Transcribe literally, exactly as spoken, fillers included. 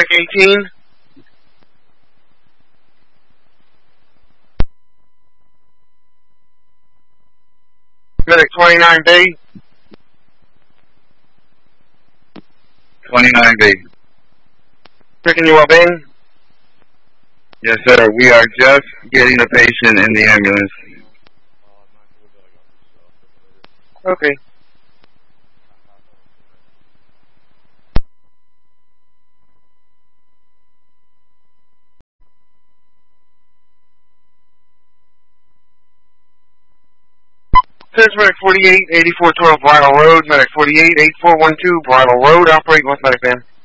Medic eighteen. Medic twenty-nine B. twenty-nine B. Picking you up in. Yes, sir. We are just getting the patient in the ambulance. Okay. Says Medic forty-eight, eighty-four twelve Bridle Road, Medic forty-eight, eighty-four twelve Bridle Road, operate West Medic Van.